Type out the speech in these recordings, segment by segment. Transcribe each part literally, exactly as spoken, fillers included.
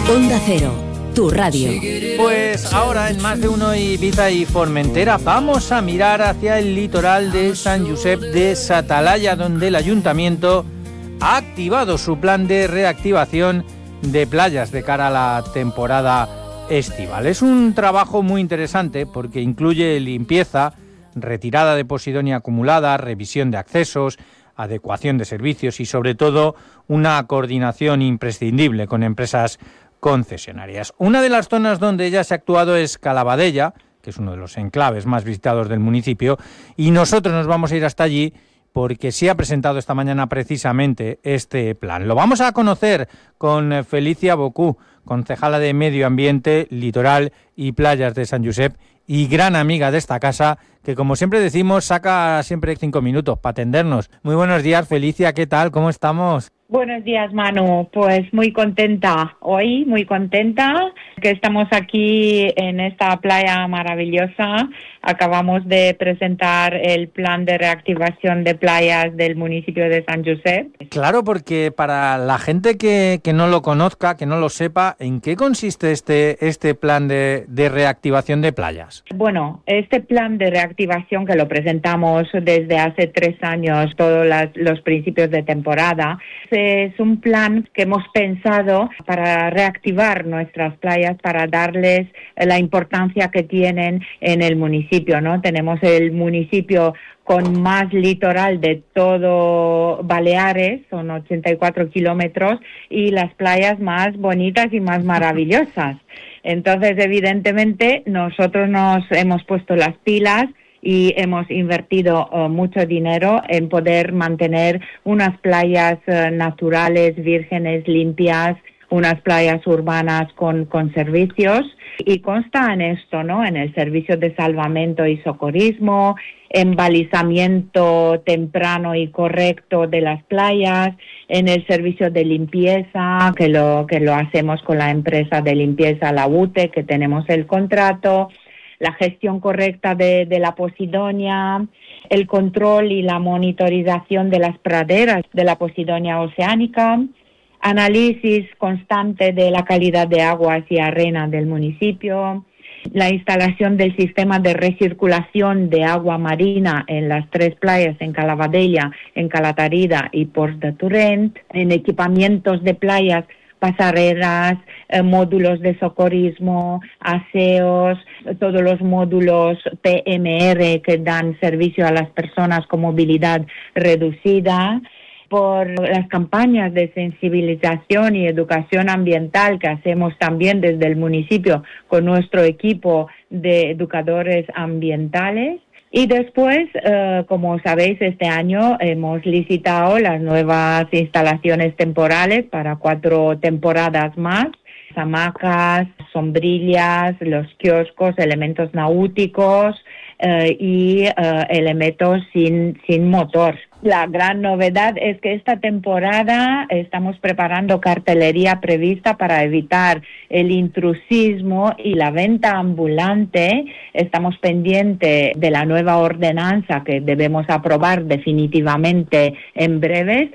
Onda Cero, tu radio. Pues ahora en Más de Uno Ibiza y Formentera vamos a mirar hacia el litoral de San Josep de Satalaya, donde el ayuntamiento ha activado su plan de reactivación de playas de cara a la temporada estival. Es un trabajo muy interesante porque incluye limpieza, retirada de posidonia acumulada, revisión de accesos, adecuación de servicios y sobre todo una coordinación imprescindible con empresas concesionarias. Una de las zonas donde ya se ha actuado es Calavadella, que es uno de los enclaves más visitados del municipio, y nosotros nos vamos a ir hasta allí porque se ha presentado esta mañana precisamente este plan. Lo vamos a conocer con Felicia Bocú, concejala de Medio Ambiente, Litoral y Playas de San Josep y gran amiga de esta casa, que como siempre decimos, saca siempre cinco minutos para atendernos. Muy buenos días, Felicia, ¿qué tal? ¿Cómo estamos? Buenos días, Manu. Pues muy contenta hoy, muy contenta que estamos aquí en esta playa maravillosa. Acabamos de presentar el plan de reactivación de playas del municipio de San Josep. Claro, porque para la gente que, que no lo conozca, que no lo sepa, ¿en qué consiste este, este plan de, de reactivación de playas? Bueno, este plan de reactivación que lo presentamos desde hace tres años, todos las, los principios de temporada, es un plan que hemos pensado para reactivar nuestras playas, para darles la importancia que tienen en el municipio, ¿no? Tenemos el municipio con más litoral de todo Baleares, son ochenta y cuatro kilómetros, y las playas más bonitas y más maravillosas. Entonces, evidentemente, nosotros nos hemos puesto las pilas y hemos invertido uh, mucho dinero en poder mantener unas playas uh, naturales, vírgenes, limpias, unas playas urbanas con, con servicios, y consta en esto, ¿no? En el servicio de salvamento y socorrismo, en balizamiento temprano y correcto de las playas, en el servicio de limpieza, que lo, que lo hacemos con la empresa de limpieza, la U T E, que tenemos el contrato, la gestión correcta de, de la posidonia, el control y la monitorización de las praderas de la posidonia oceánica, análisis constante de la calidad de aguas y arena del municipio, la instalación del sistema de recirculación de agua marina en las tres playas, en Calavadella, en Calatarida y Port de Torrent, en equipamientos de playas, pasarelas, eh, módulos de socorrismo, aseos, todos los módulos P M R que dan servicio a las personas con movilidad reducida, por las campañas de sensibilización y educación ambiental que hacemos también desde el municipio con nuestro equipo de educadores ambientales. Y después, eh, como sabéis, este año hemos licitado las nuevas instalaciones temporales para cuatro temporadas más. Hamacas, sombrillas, los kioscos, elementos náuticos eh, y eh, elementos sin, sin motor. La gran novedad es que esta temporada estamos preparando cartelería prevista para evitar el intrusismo y la venta ambulante. Estamos pendientes de la nueva ordenanza que debemos aprobar definitivamente en breves,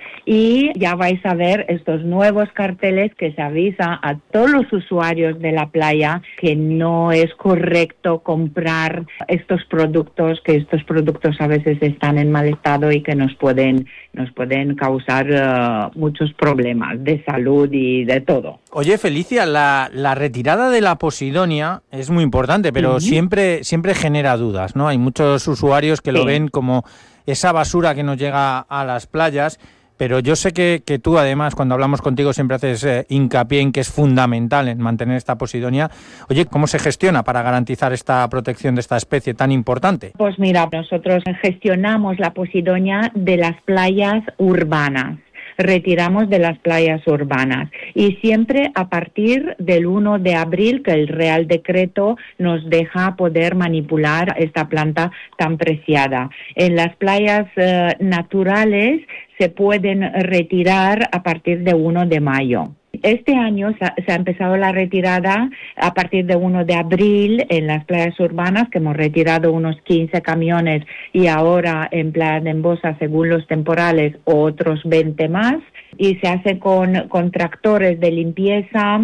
y ya vais a ver estos nuevos carteles que se avisa a todos los usuarios de la playa que no es correcto comprar estos productos, que estos productos a veces están en mal estado y que nos pueden nos pueden causar uh, muchos problemas de salud y de todo. Oye, Felicia, la, la retirada de la posidonia es muy importante, pero uh-huh. siempre siempre genera dudas, ¿no? Hay muchos usuarios que sí. lo ven como esa basura que nos llega a las playas, pero yo sé que, que tú, además, cuando hablamos contigo siempre haces eh, hincapié en que es fundamental en mantener esta posidonia. Oye, ¿cómo se gestiona para garantizar esta protección de esta especie tan importante? Pues mira, nosotros gestionamos la posidonia de las playas urbanas. Retiramos de las playas urbanas y siempre a partir del primero de abril, que el Real Decreto nos deja poder manipular esta planta tan preciada. En las playas eh, naturales se pueden retirar a partir de primero de mayo. Este año se ha, se ha empezado la retirada a partir de primero de abril en las playas urbanas, que hemos retirado unos quince camiones, y ahora en Playa de Embosa, según los temporales, otros veinte más, y se hace con, con tractores de limpieza,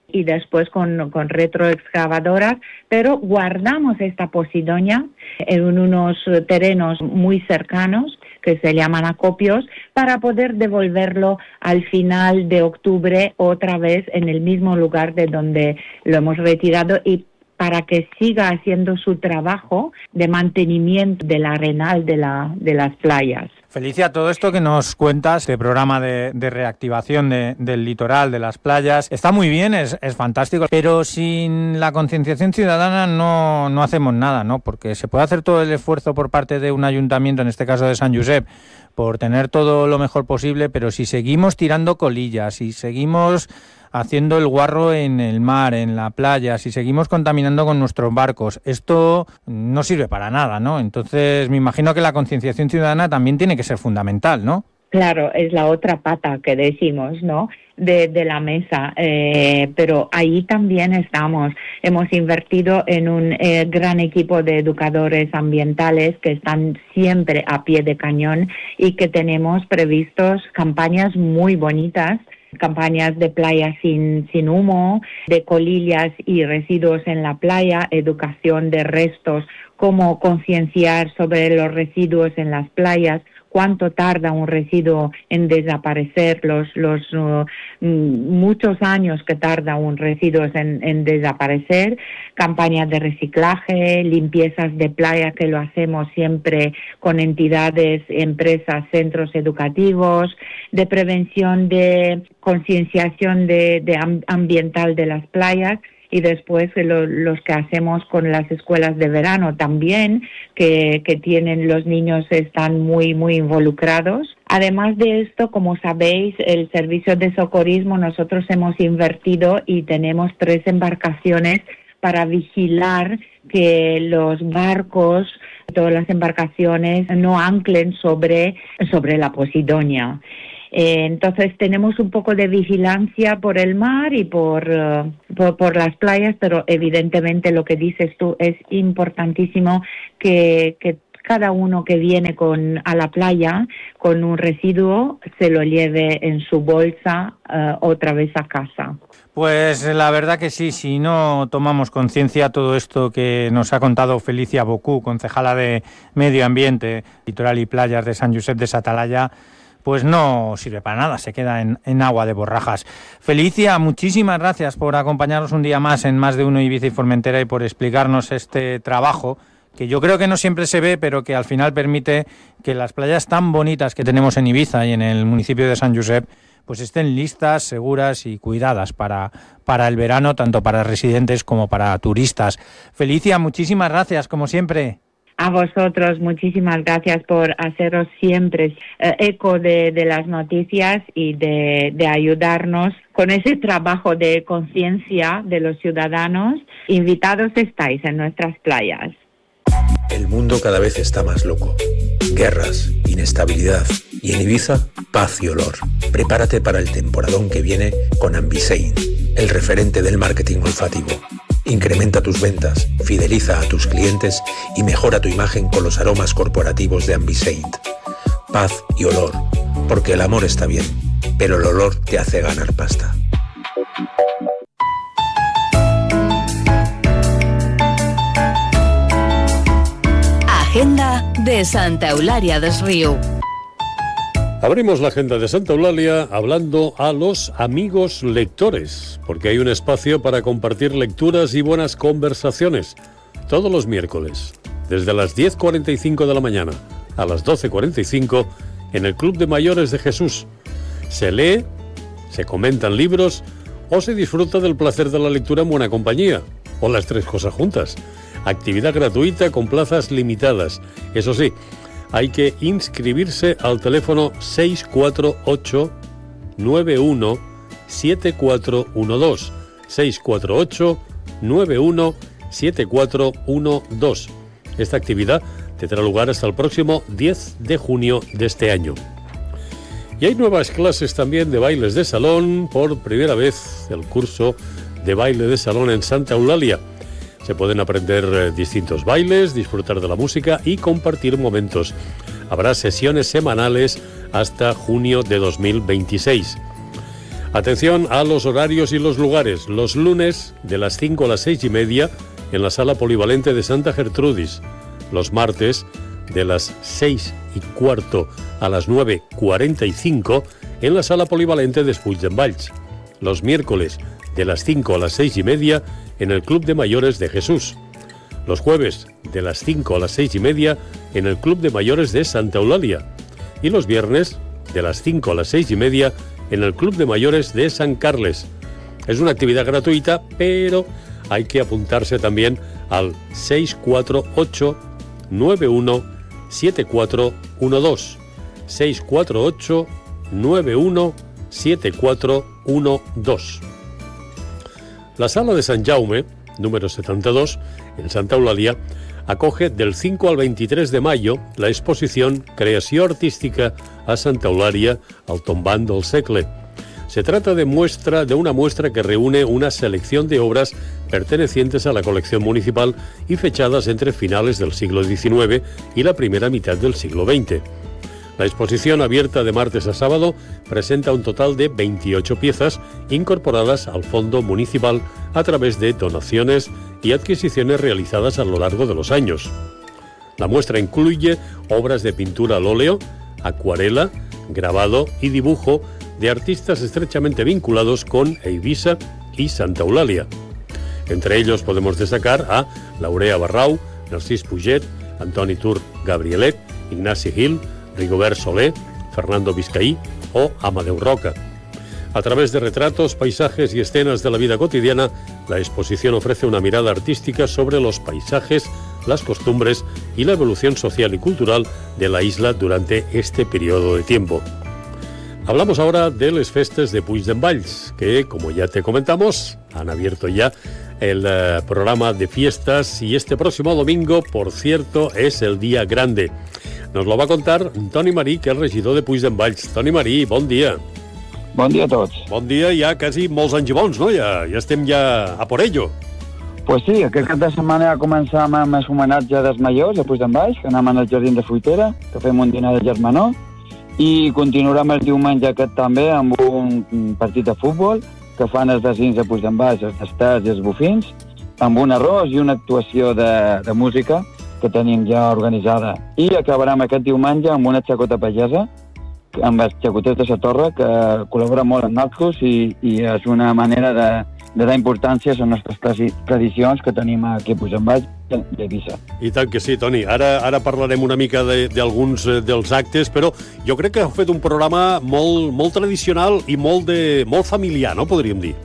y después con, con retroexcavadoras, pero guardamos esta posidonia en unos terrenos muy cercanos que se llaman acopios para poder devolverlo al final de octubre otra vez en el mismo lugar de donde lo hemos retirado y para que siga haciendo su trabajo de mantenimiento del arenal de, la, de las playas. Felicia, todo esto que nos cuentas, este programa de, de reactivación de, del litoral, de las playas, está muy bien, es, es fantástico, pero sin la concienciación ciudadana no, no hacemos nada, ¿no? Porque se puede hacer todo el esfuerzo por parte de un ayuntamiento, en este caso de Sant Josep, por tener todo lo mejor posible, pero si seguimos tirando colillas, si seguimos haciendo el guarro en el mar, en la playa, si seguimos contaminando con nuestros barcos, esto no sirve para nada, ¿no? Entonces me imagino que la concienciación ciudadana también tiene que ser fundamental, ¿no? Claro, es la otra pata que decimos, ¿no?, de, de la mesa, eh, pero ahí también estamos. Hemos invertido en un eh, gran equipo de educadores ambientales que están siempre a pie de cañón y que tenemos previstos campañas muy bonitas, campañas de playa sin, sin humo, de colillas y residuos en la playa, educación de restos, cómo concienciar sobre los residuos en las playas, cuánto tarda un residuo en desaparecer, los, los uh, muchos años que tarda un residuo en, en desaparecer, campañas de reciclaje, limpiezas de playa que lo hacemos siempre con entidades, empresas, centros educativos, de prevención de concienciación de, de ambiental de las playas. Y después lo, los que hacemos con las escuelas de verano también, que, que tienen los niños, están muy, muy involucrados. Además de esto, como sabéis, el servicio de socorrismo, nosotros hemos invertido y tenemos tres embarcaciones para vigilar que los barcos, todas las embarcaciones, no anclen sobre, sobre la Posidonia. Eh, entonces tenemos un poco de vigilancia por el mar y por, uh, por, por las playas, pero evidentemente lo que dices tú es importantísimo que, que cada uno que viene con, a la playa con un residuo se lo lleve en su bolsa uh, otra vez a casa. Pues la verdad que sí, si no tomamos conciencia, todo esto que nos ha contado Felicia Bocú, concejala de Medio Ambiente, Litoral y Playas de Sant Josep de Satalaya, pues no sirve para nada, se queda en, en agua de borrajas. Felicia, muchísimas gracias por acompañarnos un día más en Más de Uno Ibiza y Formentera y por explicarnos este trabajo que yo creo que no siempre se ve, pero que al final permite que las playas tan bonitas que tenemos en Ibiza y en el municipio de Sant Josep pues estén listas, seguras y cuidadas para, para el verano, tanto para residentes como para turistas. Felicia, muchísimas gracias, como siempre. A vosotros, muchísimas gracias por haceros siempre eh, eco de, de las noticias y de, de ayudarnos con ese trabajo de conciencia de los ciudadanos. Invitados estáis en nuestras playas. El mundo cada vez está más loco. Guerras, inestabilidad y en Ibiza, paz y olor. Prepárate para el temporadón que viene con Ambisein, el referente del marketing olfativo. Incrementa tus ventas, fideliza a tus clientes y mejora tu imagen con los aromas corporativos de Ambisein. Paz y olor, porque el amor está bien, pero el olor te hace ganar pasta. Agenda de Santa Eulalia des Riu. Abrimos la agenda de Santa Eulalia hablando a los amigos lectores, porque hay un espacio para compartir lecturas y buenas conversaciones todos los miércoles, desde las diez cuarenta y cinco de la mañana a las doce cuarenta y cinco en el Club de Mayores de Jesús. Se lee, se comentan libros o se disfruta del placer de la lectura en buena compañía, o las tres cosas juntas. Actividad gratuita con plazas limitadas. Eso sí, hay que inscribirse al teléfono seis cuatro ocho nueve uno siete cuatro uno dos. seis cuatro ocho nueve uno siete cuatro uno dos. Esta actividad tendrá lugar hasta el próximo diez de junio de este año. Y hay nuevas clases también de bailes de salón. Por primera vez el curso de baile de salón en Santa Eulalia. Se pueden aprender eh, distintos bailes, disfrutar de la música y compartir momentos. Habrá sesiones semanales hasta junio de dos mil veintiséis. Atención a los horarios y los lugares. Los lunes de las cinco a las seis y media en la sala polivalente de Santa Gertrudis. Los martes de las seis y cuarto a las nueve cuarenta y cinco en la sala polivalente de Puigdemvalls. Los miércoles de las cinco a las seis y media en el Club de Mayores de Jesús. Los jueves de las cinco a las seis y media en el Club de Mayores de Santa Eulalia. Y los viernes de las cinco a las seis y media en el Club de Mayores de San Carles. Es una actividad gratuita, pero hay que apuntarse también al seis cuatro ocho nueve uno siete cuatro uno dos. seis cuatro ocho nueve uno siete cuatro uno dos. La Sala de Sant Jaume, número setenta y dos, en Santa Eulalia, acoge del cinco al veintitrés de mayo la exposición Creació Artística a Santa Eulalia, al tombant del segle. Se trata de, muestra, de una muestra que reúne una selección de obras pertenecientes a la colección municipal y fechadas entre finales del siglo diecinueve y la primera mitad del siglo veinte. La exposición, abierta de martes a sábado, presenta un total de veintiocho piezas incorporadas al fondo municipal a través de donaciones y adquisiciones realizadas a lo largo de los años. La muestra incluye obras de pintura al óleo, acuarela, grabado y dibujo de artistas estrechamente vinculados con Eivissa y Santa Eulàlia. Entre ellos podemos destacar a Laurea Barrau, Narcís Puget, Antoni Tur Gabrielet, Ignasi Gil, Rigobert Soler, Fernando Vizcaí o Amadeu Roca. A través de retratos, paisajes y escenas de la vida cotidiana, la exposición ofrece una mirada artística sobre los paisajes, las costumbres y la evolución social y cultural de la isla durante este periodo de tiempo. Hablamos ahora de las festes de Puigdemvalls, que, como ya te comentamos, han abierto ya el uh, programa de fiestas y este próximo domingo, por cierto, es el día grande. Nos lo va a contar Toni Marí, que és regidor de Puigdemvalls. Toni Marí, bon dia. Bon dia a tots. Bon dia, ja quasi molts anys bons, no? Ja, ja estem ja a por ello. Pues sí, aquest cap de setmana començam amb el homenatge dels majors a Puigdemvalls, que anem al Jardí de Fruitera, que fem un dinar de germanor, i continuarem el diumenge aquest també amb un partit de futbol que fan els vecins de Puigdemvalls, els Esters i els Bufins, amb un arròs i una actuació de, de música que tenim ja organitzada. I acabarem aquest diumenge amb una xacota pagesa, amb els xacoters de la Torre, que col·laboren molt amb nosaltres i, i és una manera de, de dar importància a les nostres tradicions que tenim aquí a Puigdemvalls de Eivissa. I tant que sí, Toni. Ara, ara parlarem una mica d'alguns de, dels actes, però jo crec que heu fet un programa molt, molt tradicional i molt, de, molt familiar, no? Podríem dir.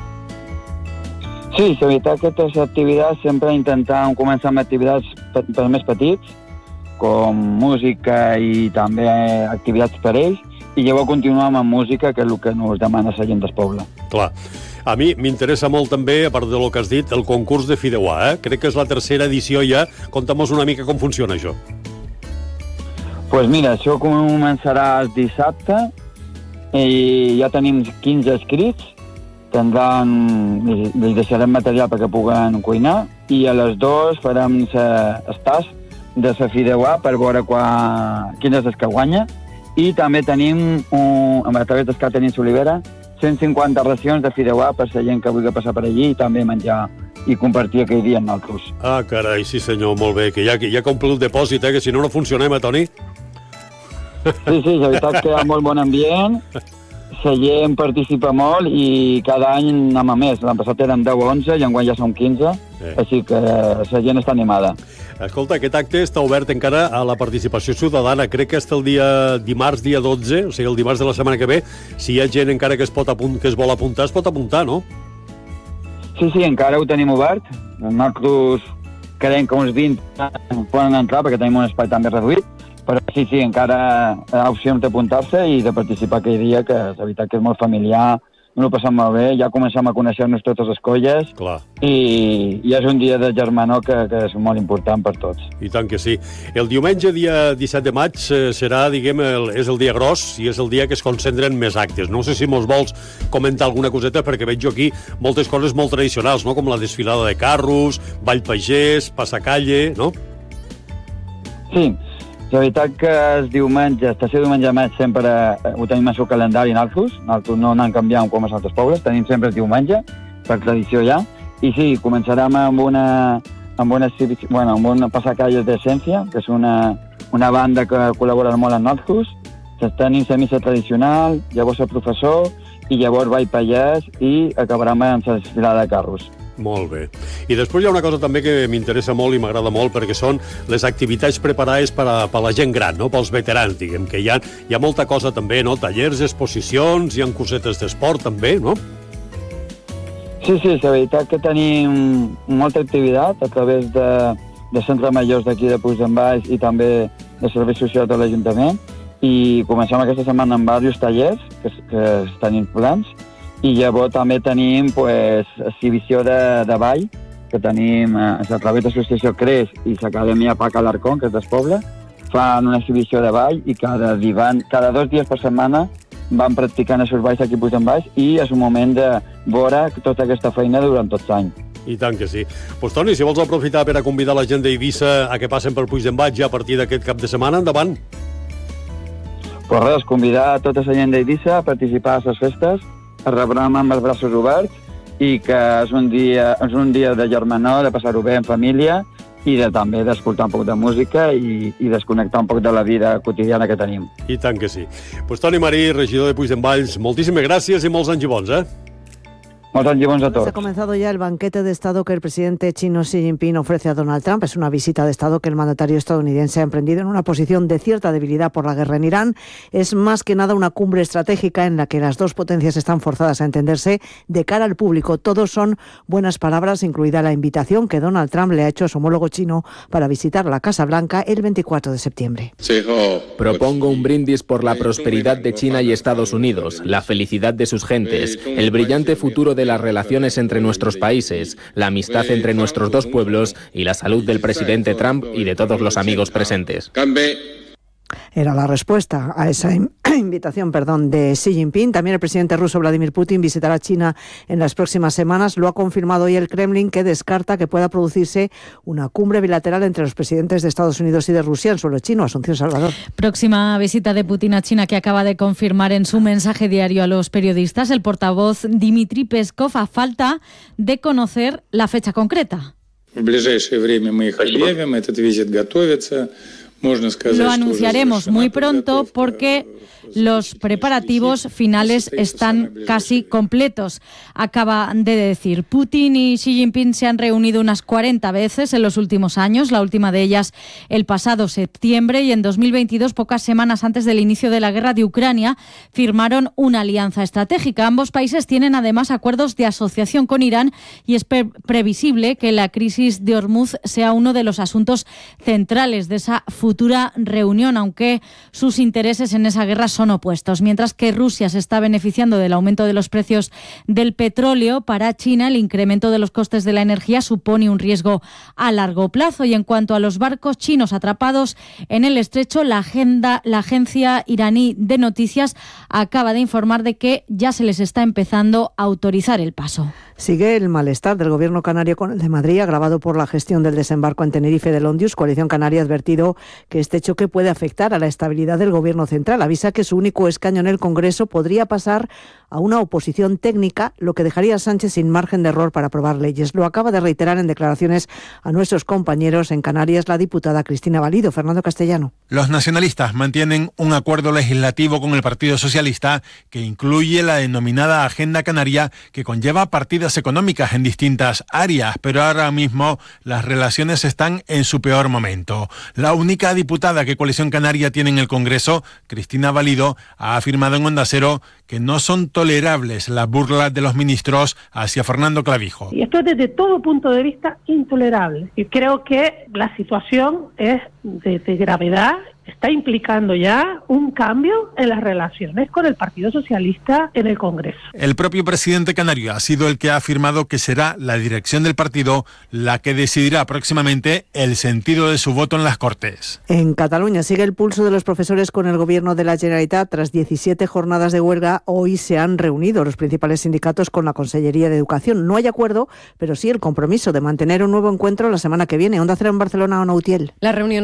Sí, la veritat que aquestes activitats sempre intentem començar amb activitats per, per més petits, com música i també activitats per ells, i llavors continuem amb música, que és el que ens demana la gent del poble. Clar. A mi m'interessa molt també, a part del que has dit, el concurs de fideuà. Eh? Crec que és la tercera edició ja. Conta'm-nos una mica com funciona això. Doncs pues mira, això començarà el dissabte i ja tenim quinze escrits. Tindran, li deixarem material perquè puguen cuinar i a les dues farem el tast de la fideuà per veure quan, quin és el que guanya. I també tenim, un, a través del Catering Solivera, cent cinquanta racions de fideuà per la gent que vulgui passar per allí i també menjar i compartir aquell dia amb nosaltres. Ah, carai, sí senyor, molt bé, que ja, ja compli el depòsit, eh, que si no no funcionem, eh, Toni? Sí, sí, la veritat que hi ha molt bon ambient, la gent participa molt i cada any anem a més. L'any passat eren deu o onze i enguany ja som quinze, eh. Així que la gent està animada. Escolta, aquest acte està obert encara a la participació ciutadana. Crec que és el dia dimarts, dia dotze, o sigui, el dimarts de la setmana que ve. Si hi ha gent encara que es, pot apunt, que es vol apuntar, es pot apuntar, no? Sí, sí, encara ho tenim obert. Nosaltres creiem que uns vint poden entrar perquè tenim un espai també reduït. Però sí, sí, encara hi ha opcions d'apuntar-se i de participar aquell dia, que la veritat que és molt familiar, no ho passem molt bé, ja comencem a conèixer-nos totes les colles. Clar. I, i és un dia de germanor que, que és molt important per tots. I tant que sí. El diumenge, dia disset de maig, serà, diguem, el, és el dia gros i és el dia que es concentren més actes. No sé si mos vols comentar alguna coseta, perquè veig jo aquí moltes coses molt tradicionals, no? Com la desfilada de carros, ball pagès, passacalle, no? Sí. La veritat que els diumenge, estació diumenge mes, sempre eh, ho tenim al seu calendari nosaltres. Nosaltres no anem canviant com els altres pobles, tenim sempre el diumenge, per tradició ja. I sí, començarem amb una, amb una, bueno, amb una passacalles d'Essència, que és una, una banda que col·labora molt amb nosaltres. Tenim la missa tradicional, llavors el professor, i llavors ball pallès i acabarem amb la desfilada de carros. Molt bé. I després hi ha una cosa també que m'interessa molt i m'agrada molt, perquè són les activitats preparades per a, per a la gent gran, no? Pels veterans, diguem, que hi ha, hi ha molta cosa també, no? Tallers, exposicions, hi ha cosetes d'esport també, no? Sí, sí, la veritat que tenim molta activitat a través de, de centres majors d'aquí de Puigdembaix i també de serveis socials de l'Ajuntament, i comencem aquesta setmana amb diversos tallers que, que estan plans. I llavors també tenim pues, exhibició de, de ball, que tenim eh, a través de l'associació Cres i l'Acadèmia Pac Alarcón, que és del poble, fan una exhibició de ball i cada, divan, cada dos dies per setmana van practicant aquests balls aquí a Puigdembaix i és un moment de veure tota aquesta feina durant tot l'any. I tant que sí. Pues, Toni, si vols aprofitar per a convidar la gent d'Eivissa a que passen per Puigdembaix ja a partir d'aquest cap de setmana, endavant. Pues res, convidar a tota la gent d'Eivissa a participar a les festes, es rebrem amb els braços oberts i que és un dia, és un dia de germanor, de passar-ho bé en família i de, també d'escoltar un poc de música i, i desconnectar un poc de la vida quotidiana que tenim. I tant que sí. Pues Toni Marí, regidor de Puigdembaix, moltíssimes gràcies i molts anys i bons, eh? Molts anys i bons a tots. Ha comenzado ya el banquete de Estado que el presidente chino Xi Jinping ofrece a Donald Trump. Es una visita de Estado que el mandatario estadounidense ha emprendido en una posición de cierta debilidad por la guerra en Irán. Es más que nada una cumbre estratégica en la que las dos potencias están forzadas a entenderse de cara al público. Todos son buenas palabras, incluida la invitación que Donald Trump le ha hecho a su homólogo chino para visitar la Casa Blanca el veinticuatro de septiembre. Propongo un brindis por la prosperidad de China y Estados Unidos, la felicidad de sus gentes, el brillante futuro de de las relaciones entre nuestros países, la amistad entre nuestros dos pueblos y la salud del presidente Trump y de todos los amigos presentes. Era la respuesta a esa invitación, perdón, de Xi Jinping. También el presidente ruso Vladimir Putin visitará China en las próximas semanas. Lo ha confirmado hoy el Kremlin, que descarta que pueda producirse una cumbre bilateral entre los presidentes de Estados Unidos y de Rusia en suelo chino. Asunción Salvador. Próxima visita de Putin a China que acaba de confirmar en su mensaje diario a los periodistas el portavoz Dmitry Peskov, a falta de conocer la fecha concreta. В ближайшее время мы их объявим, этот визит готовится. Lo anunciaremos muy pronto porque los preparativos finales están casi completos, acaba de decir. Putin y Xi Jinping se han reunido unas cuarenta veces en los últimos años, la última de ellas el pasado septiembre, y en dos mil veintidós, pocas semanas antes del inicio de la guerra de Ucrania, firmaron una alianza estratégica. Ambos países tienen además acuerdos de asociación con Irán y es pre- previsible que la crisis de Hormuz sea uno de los asuntos centrales de esa futura reunión, aunque sus intereses en esa guerra son opuestos. Mientras que Rusia se está beneficiando del aumento de los precios del petróleo, para China el incremento de los costes de la energía supone un riesgo a largo plazo. Y en cuanto a los barcos chinos atrapados en el estrecho, la, agenda, la agencia iraní de noticias acaba de informar de que ya se les está empezando a autorizar el paso. Sigue el malestar del gobierno canario con el de Madrid, agravado por la gestión del desembarco en Tenerife del Ondius. Coalición Canaria ha advertido que este choque puede afectar a la estabilidad del gobierno central. Avisa que su único escaño en el Congreso podría pasar a una oposición técnica, lo que dejaría a Sánchez sin margen de error para aprobar leyes. Lo acaba de reiterar en declaraciones a nuestros compañeros en Canarias la diputada Cristina Valido. Fernando Castellano. Los nacionalistas mantienen un acuerdo legislativo con el Partido Socialista que incluye la denominada Agenda Canaria, que conlleva partidas económicas en distintas áreas, pero ahora mismo las relaciones están en su peor momento. La única diputada que Coalición Canaria tiene en el Congreso, Cristina Valido, ha afirmado en Onda Cero que no son tolerables las burlas de los ministros hacia Fernando Clavijo. Y esto es desde todo punto de vista intolerable. Y creo que la situación es de, de gravedad, está implicando ya un cambio en las relaciones con el Partido Socialista en el Congreso. El propio presidente canario ha sido el que ha afirmado que será la dirección del partido la que decidirá próximamente el sentido de su voto en las Cortes. En Cataluña sigue el pulso de los profesores con el gobierno de la Generalitat. Tras diecisiete jornadas de huelga, hoy se han reunido los principales sindicatos con la Consellería de Educación. No hay acuerdo, pero sí el compromiso de mantener un nuevo encuentro la semana que viene. Onda Cero en Barcelona, Ona Utiel. La reunión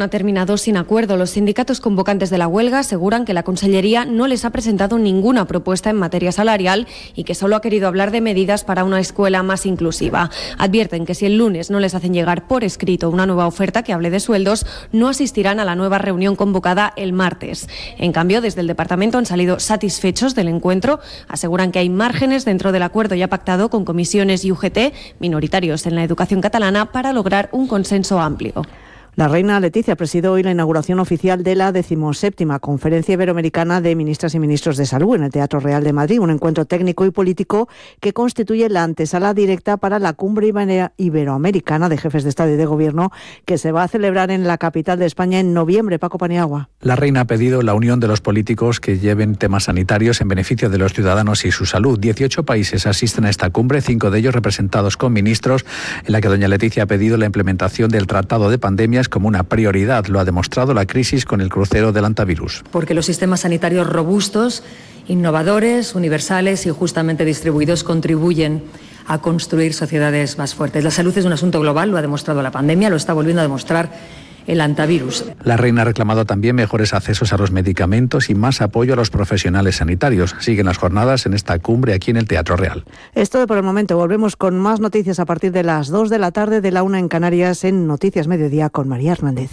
ha terminado sin acuerdo. Los sindicatos convocantes de la huelga aseguran que la Consellería no les ha presentado ninguna propuesta en materia salarial y que solo ha querido hablar de medidas para una escuela más inclusiva. Advierten que si el lunes no les hacen llegar por escrito una nueva oferta que hable de sueldos, no asistirán a la nueva reunión convocada el martes. En cambio, desde el departamento han salido satisfechos del encuentro. Aseguran que hay márgenes dentro del acuerdo ya pactado con comisiones y U G T, minoritarios en la educación catalana, para lograr un consenso amplio. La reina Leticia presidió hoy la inauguración oficial de la decimoséptima Conferencia Iberoamericana de Ministras y Ministros de Salud en el Teatro Real de Madrid, un encuentro técnico y político que constituye la antesala directa para la Cumbre Iberoamericana de Jefes de Estado y de Gobierno que se va a celebrar en la capital de España en noviembre. Paco Paniagua. La reina ha pedido la unión de los políticos que lleven temas sanitarios en beneficio de los ciudadanos y su salud. dieciocho países asisten a esta cumbre, cinco de ellos representados con ministros, en la que doña Leticia ha pedido la implementación del Tratado de Pandemias como una prioridad. Lo ha demostrado la crisis con el crucero del antivirus. Porque los sistemas sanitarios robustos, innovadores, universales y justamente distribuidos contribuyen a construir sociedades más fuertes. La salud es un asunto global, lo ha demostrado la pandemia, lo está volviendo a demostrar el antivirus. La reina ha reclamado también mejores accesos a los medicamentos y más apoyo a los profesionales sanitarios. Siguen las jornadas en esta cumbre aquí en el Teatro Real. Es todo por el momento. Volvemos con más noticias a partir de las dos de la tarde, de la una en Canarias, en Noticias Mediodía con María Hernández.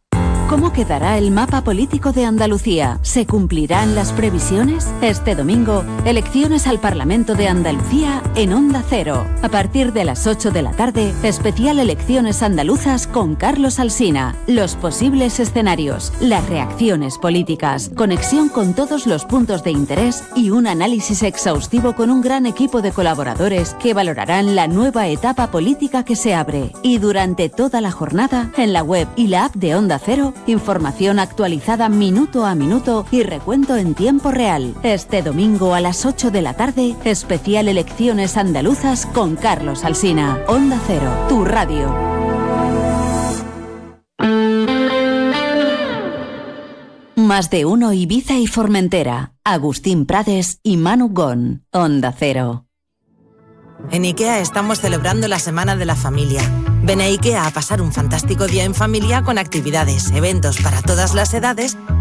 ¿Cómo quedará el mapa político de Andalucía? ¿Se cumplirán las previsiones? Este domingo, elecciones al Parlamento de Andalucía en Onda Cero. A partir de las ocho de la tarde, especial Elecciones Andaluzas con Carlos Alsina. Los posibles escenarios, las reacciones políticas, conexión con todos los puntos de interés y un análisis exhaustivo con un gran equipo de colaboradores que valorarán la nueva etapa política que se abre. Y durante toda la jornada, en la web y la app de Onda Cero, información actualizada minuto a minuto y recuento en tiempo real. Este domingo a las ocho de la tarde, especial Elecciones Andaluzas con Carlos Alsina. Onda Cero, tu radio. Más de uno Ibiza y Formentera. Agustín Prades y Manu Gon. Onda Cero. En IKEA estamos celebrando la Semana de la Familia. Ven a IKEA a pasar un fantástico día en familia con actividades, eventos para todas las edades